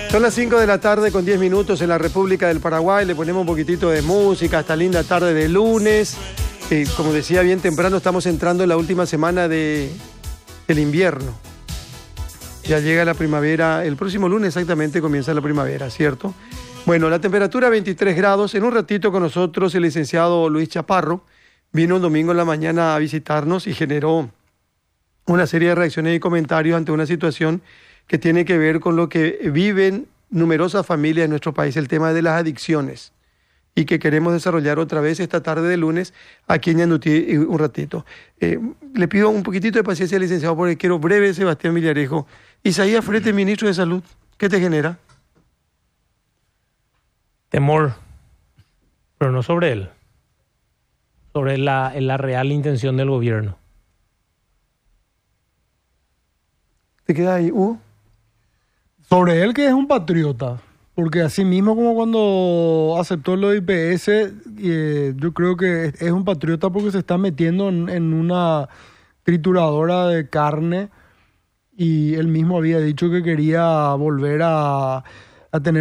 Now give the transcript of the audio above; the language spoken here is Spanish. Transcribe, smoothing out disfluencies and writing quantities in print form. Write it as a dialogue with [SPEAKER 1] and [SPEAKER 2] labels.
[SPEAKER 1] Son las 5 de la tarde con 10 minutos en la República del Paraguay. Le ponemos un poquitito de música a esta linda tarde de lunes. Como decía bien temprano, estamos entrando en la última semana del invierno. Ya llega la primavera. El próximo lunes exactamente comienza la primavera, ¿cierto? Bueno, la temperatura 23 grados. En un ratito con nosotros el licenciado Luis Chaparro vino un domingo en la mañana a visitarnos y generó una serie de reacciones y comentarios ante una situación que tiene que ver con lo que viven numerosas familias en nuestro país, el tema de las adicciones, y que queremos desarrollar otra vez esta tarde de lunes aquí en Ñandutí un ratito. Le pido un poquitito de paciencia al licenciado porque quiero breve, Sebastián Villarejo. Isaías Frete, ministro de Salud, ¿qué te genera?
[SPEAKER 2] Temor, pero no sobre él, sobre la real intención del gobierno.
[SPEAKER 1] ¿Te queda ahí, Hugo?
[SPEAKER 3] Sobre él, que es un patriota, porque así mismo como cuando aceptó lo de IPS, yo creo que es un patriota porque se está metiendo en una trituradora de carne y él mismo había dicho que quería volver a tener